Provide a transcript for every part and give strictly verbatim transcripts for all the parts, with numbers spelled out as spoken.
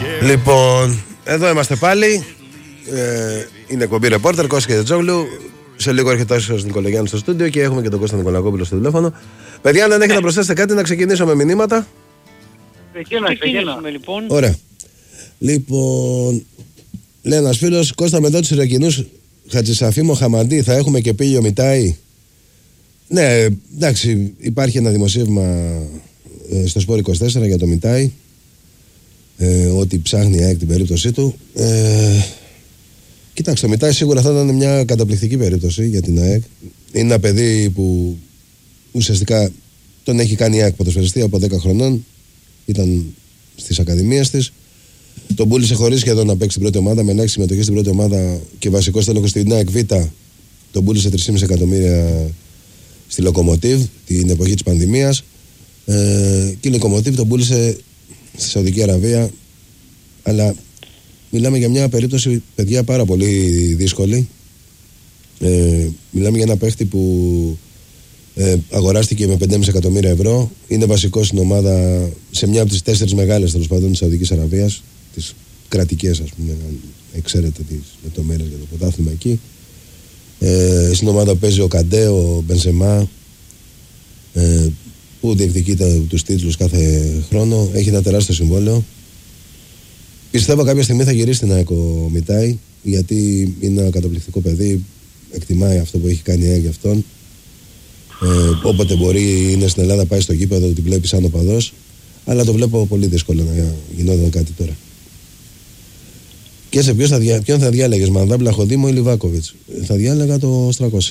Λοιπόν, εδώ είμαστε πάλι. Ε, είναι εκπομπή ρεπόρτερ, Κώστας Κεζετζόγλου. Σε λίγο έρχεται ο Νικολογιάννη στο στούντιο και έχουμε και τον Κώστα Νικολακόπουλο στο τηλέφωνο. Παιδιά, αν δεν έχετε να προσθέσετε κάτι, να ξεκινήσω με μηνύματα. Ξεκινά, ξεκινήσουμε λοιπόν. Ωραία. Λοιπόν, λέει ένας φίλος, Κώστα, μετά τους Ιρακινούς Χατζησαφή Μοχαμαντή θα έχουμε και Πήλιο Μιτάη. Ναι, εντάξει, υπάρχει ένα δημοσίευμα ε, στο Σπόρ είκοσι τέσσερα για το Μιτάη. Ε, ότι ψάχνει η ΑΕΚ την περίπτωσή του. Ε, κοιτάξτε, το Μιτάη σίγουρα θα ήταν μια καταπληκτική περίπτωση για την ΑΕΚ. Είναι ένα παιδί που ουσιαστικά τον έχει κάνει η ΑΕΚ ποδοσφαιριστή από δέκα χρονών. Ήταν στις ακαδημίες της. Τον πούλησε χωρίς σχεδόν να παίξει την πρώτη ομάδα, με ελάχιστη συμμετοχή στην πρώτη ομάδα και βασικό στέλεχος στην ΑΕΚ Β. Τον πούλησε τρία κόμμα πέντε εκατομμύρια στη Λοκομοτίβ την εποχή της πανδημίας. Ε, και η Λοκομοτίβ τον πούλησε στη Σαουδική Αραβία. Αλλά μιλάμε για μια περίπτωση, παιδιά, πάρα πολύ δύσκολη. Ε, μιλάμε για ένα παίχτη που ε, αγοράστηκε με πέντε κόμμα πέντε εκατομμύρια ευρώ. Είναι βασικός στην ομάδα, σε μια από τις τέσσερις μεγάλες τέλος πάντων της Σαουδικής Αραβίας, τις κρατικές, ας πούμε, αν ξέρετε τις λεπτομέρειες για το πρωτάθλημα εκεί. Ε, στην ομάδα παίζει ο Καντέ, ο Μπενζεμά, ε, που διεκδικεί τους τίτλους κάθε χρόνο. Έχει ένα τεράστιο συμβόλαιο. Πιστεύω κάποια στιγμή θα γυρίσει στην ΑΕΚ ο Μιτάη, γιατί είναι ένα καταπληκτικό παιδί. Εκτιμάει αυτό που έχει κάνει η ΑΕΚ για αυτόν. Ε, όποτε μπορεί, είναι στην Ελλάδα, πάει στο γήπεδο, την βλέπει σαν οπαδός. Αλλά το βλέπω πολύ δύσκολο να γινόταν κάτι τώρα. Και σε ποιον θα, δια... θα διάλεγες, Μανδάμπλα, Χοντίμο ή Λιβάκοβιτς? Θα διάλεγα το Στρακώσα.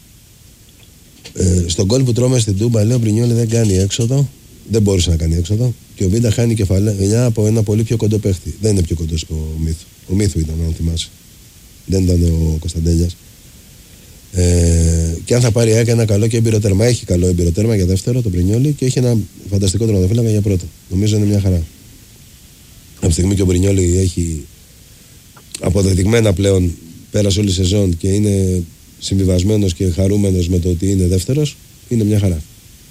Ε, στον γκολ που τρώμε στην Τούμπα, λέει ο Μπρινιόλι δεν κάνει έξοδο. Δεν μπορούσε να κάνει έξοδο. Και ο Βίντα χάνει κεφαλαία από ένα πολύ πιο κοντό παίχτη. Δεν είναι πιο κοντός από ο Μίθου. Ο Μίθου ήταν, αν θυμάσαι. Δεν ήταν ο Κωνσταντέλιας. Ε, και αν θα πάρει ΑΕΚ ένα καλό και έμπειρο τέρμα, έχει καλό έμπειρο τέρμα για δεύτερο το Μπρινιόλι και έχει ένα φανταστικό τερματοφύλακα για πρώτο. Νομίζω είναι μια χαρά. Από τη στιγμή και ο Μπρινιόλι έχει αποδεδειγμένα πλέον, πέρασε όλη η σεζόν και είναι συμβιβασμένος και χαρούμενος με το ότι είναι δεύτερος, είναι μια χαρά.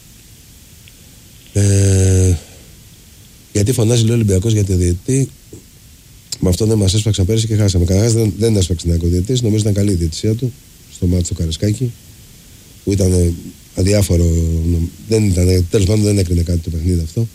Ε, γιατί φωνάζει λέει ο Ολυμπιακός για τη διαιτητή? Με αυτό δεν μας έσπαξαν πέρυσι και χάσαμε. Κανένας δεν, δεν έσπαξε την διαιτητής. Νομίζω ήταν καλή η διαιτησία του στο μάτι στο Καρασκάκι, που ήταν αδιάφορο. Δεν ήταν, τέλος πάντων δεν έκρινε κάτι το παιχνίδι αυτό.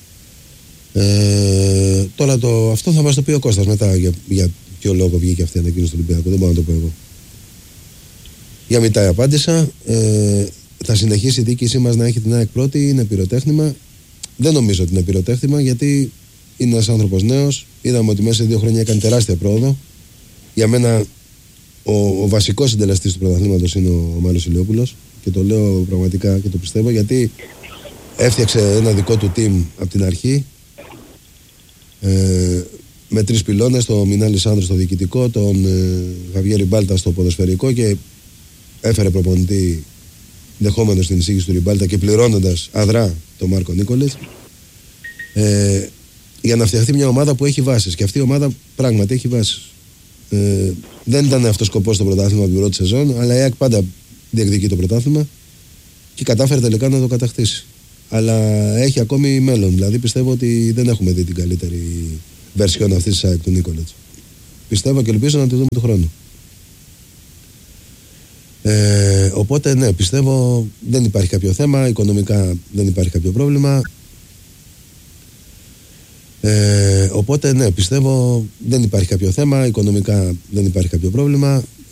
Ε, τώρα το, αυτό θα μας το πει ο Κώστας μετά για, για ποιο λόγο βγήκε αυτή η ανακοίνωση του Ολυμπιακού. Δεν μπορώ να το πω εγώ. Για Μιτάη απάντησα. Ε, θα συνεχίσει η διοίκησή μας να έχει την ΑΕΚ πρώτη. Είναι πυροτέχνημα. Δεν νομίζω ότι είναι πυροτέχνημα, γιατί είναι ένας άνθρωπος νέος. Είδαμε ότι μέσα σε δύο χρόνια έκανε τεράστια πρόοδο. Για μένα ο, ο βασικός συντελεστής του πρωταθλήματος είναι ο, ο Μάριος Ηλιόπουλος. Και το λέω πραγματικά και το πιστεύω, γιατί έφτιαξε ένα δικό του team από την αρχή. Ε, με τρεις πυλώνες, τον Μινάλη Σάνδρου στο διοικητικό, τον ε, Χαβιέρη Μπάλτα στο ποδοσφαιρικό, και έφερε προπονητή δεχόμενος την εισήγηση του Ριμπάλτα και πληρώνοντας αδρά τον Μάρκο Νίκολιτς, ε, για να φτιαχτεί μια ομάδα που έχει βάσεις. Και αυτή η ομάδα πράγματι έχει βάσεις. Ε, δεν ήταν αυτός σκοπός στο πρωτάθλημα από την πρώτη σεζόν, αλλά η ΑΕΚ πάντα διεκδικεί το πρωτάθλημα και κατάφερε τελικά να το κατακτήσει. Αλλά έχει ακόμη μέλλον. Δηλαδή πιστεύω ότι δεν έχουμε δει την καλύτερη βερσιόν αυτής της ΑΕΚ του Νίκολιτς. Πιστεύω και ελπίζω να τη δούμε του χρόνου. Ε, οπότε ναι, πιστεύω δεν υπάρχει κάποιο θέμα, οικονομικά δεν υπάρχει κάποιο πρόβλημα. Ε, οπότε ναι, πιστεύω δεν υπάρχει κάποιο θέμα, οικονομικά δεν υπάρχει κάποιο πρόβλημα.